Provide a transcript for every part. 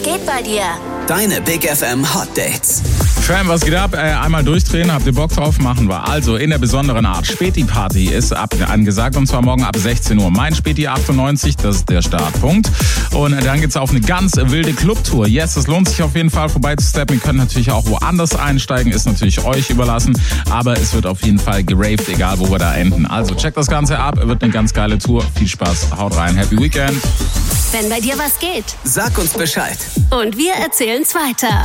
geht bei dir? Deine Big FM Hot Dates. Fam, was geht ab? Einmal durchdrehen, habt ihr Bock drauf? Machen wir. Also in der besonderen Art. Späti-Party ist angesagt und zwar morgen ab 16 Uhr. Mein Späti 98, das ist der Startpunkt. Und dann geht's auf eine ganz wilde Clubtour. Yes, es lohnt sich auf jeden Fall vorbeizusteppen. Ihr könnt natürlich auch woanders einsteigen, ist natürlich euch überlassen. Aber es wird auf jeden Fall geraved, egal wo wir da enden. Also checkt das Ganze ab, wird eine ganz geile Tour. Viel Spaß, haut rein, Happy Weekend. Wenn bei dir was geht. Sag uns Bescheid. Und wir erzählen's weiter.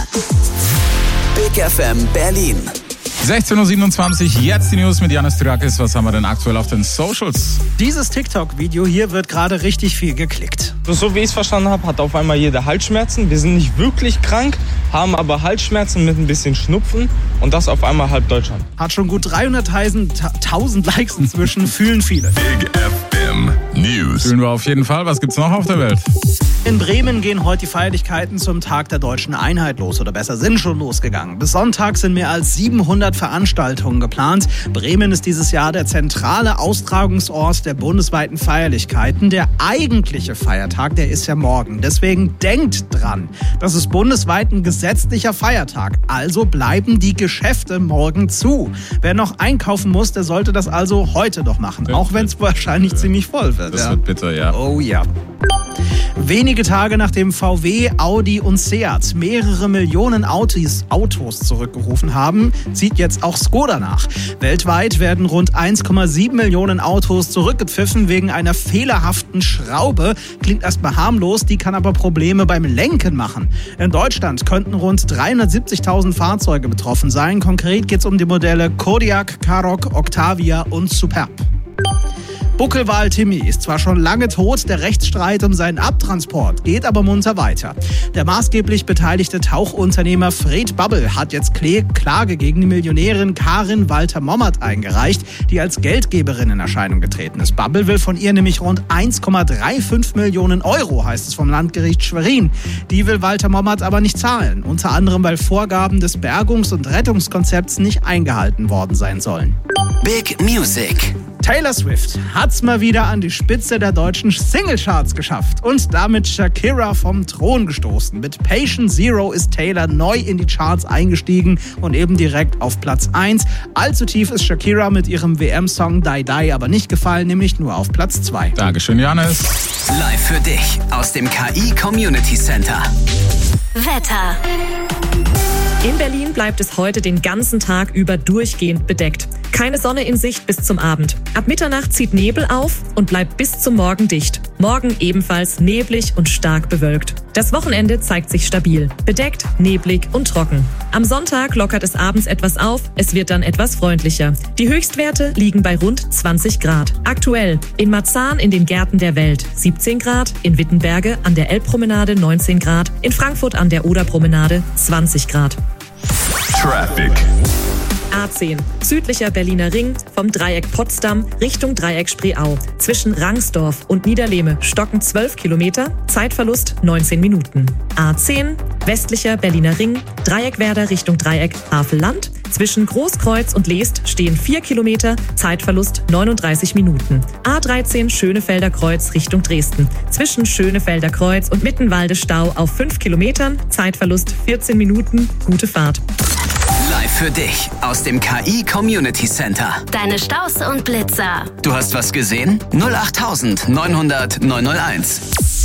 Big FM Berlin. 16.27 Uhr, jetzt die News mit Janis Tyrakis. Was haben wir denn aktuell auf den Socials? Dieses TikTok-Video hier wird gerade richtig viel geklickt. So wie ich es verstanden habe, hat auf einmal jeder Halsschmerzen. Wir sind nicht wirklich krank, haben aber Halsschmerzen mit ein bisschen Schnupfen und das auf einmal halb Deutschland. Hat schon gut 300.000 Likes inzwischen, fühlen viele. Big FM News. Fühlen wir auf jeden Fall. Was gibt's noch auf der Welt? In Bremen gehen heute die Feierlichkeiten zum Tag der deutschen Einheit los, oder besser sind schon losgegangen. Bis Sonntag sind mehr als 700 Veranstaltungen geplant. Bremen ist dieses Jahr der zentrale Austragungsort der bundesweiten Feierlichkeiten. Der eigentliche Feiertag, der ist ja morgen. Deswegen denkt dran, das ist bundesweit ein gesetzlicher Feiertag. Also bleiben die Geschäfte morgen zu. Wer noch einkaufen muss, der sollte das also heute noch machen. Auch wenn es wahrscheinlich ziemlich voll wird. Das wird bitter, ja. Oh ja. Wenige Tage nachdem VW, Audi und Seat mehrere Millionen Autos zurückgerufen haben, zieht jetzt auch Skoda nach. Weltweit werden rund 1,7 Millionen Autos zurückgepfiffen wegen einer fehlerhaften Schraube. Klingt erstmal harmlos, die kann aber Probleme beim Lenken machen. In Deutschland könnten rund 370.000 Fahrzeuge betroffen sein. Konkret geht es um die Modelle Kodiaq, Karoq, Octavia und Superb. Buckelwal Timmy ist zwar schon lange tot, der Rechtsstreit um seinen Abtransport geht aber munter weiter. Der maßgeblich beteiligte Tauchunternehmer Fred Bubble hat jetzt Klage gegen die Millionärin Karin Walter-Mommert eingereicht, die als Geldgeberin in Erscheinung getreten ist. Bubble will von ihr nämlich rund 1,35 Millionen Euro, heißt es vom Landgericht Schwerin. Die will Walter-Mommert aber nicht zahlen, unter anderem weil Vorgaben des Bergungs- und Rettungskonzepts nicht eingehalten worden sein sollen. Big Music. Taylor Swift hat's mal wieder an die Spitze der deutschen Singlecharts geschafft und damit Shakira vom Thron gestoßen. Mit Patient Zero ist Taylor neu in die Charts eingestiegen und eben direkt auf Platz 1. Allzu tief ist Shakira mit ihrem WM-Song Die Die aber nicht gefallen, nämlich nur auf Platz 2. Dankeschön, Janis. Live für dich aus dem KI Community Center. Wetter. In Berlin bleibt es heute den ganzen Tag über durchgehend bedeckt. Keine Sonne in Sicht bis zum Abend. Ab Mitternacht zieht Nebel auf und bleibt bis zum Morgen dicht. Morgen ebenfalls neblig und stark bewölkt. Das Wochenende zeigt sich stabil. Bedeckt, neblig und trocken. Am Sonntag lockert es abends etwas auf, es wird dann etwas freundlicher. Die Höchstwerte liegen bei rund 20 Grad. Aktuell in Marzahn in den Gärten der Welt 17 Grad, in Wittenberge an der Elbpromenade 19 Grad, in Frankfurt an der Oderpromenade 20 Grad. Traffic. A10. Südlicher Berliner Ring vom Dreieck Potsdam Richtung Dreieck Spreeau. Zwischen Rangsdorf und Niederlehme stocken 12 Kilometer, Zeitverlust 19 Minuten. A10. Westlicher Berliner Ring, Dreieck Werder Richtung Dreieck Havelland. Zwischen Großkreuz und Leest stehen 4 Kilometer, Zeitverlust 39 Minuten. A13 Schönefelder Kreuz Richtung Dresden. Zwischen Schönefelder Kreuz und Mittenwalde Stau auf 5 Kilometern, Zeitverlust 14 Minuten, gute Fahrt. Live für dich aus dem KI Community Center. Deine Staus und Blitzer. Du hast was gesehen? 08900 901.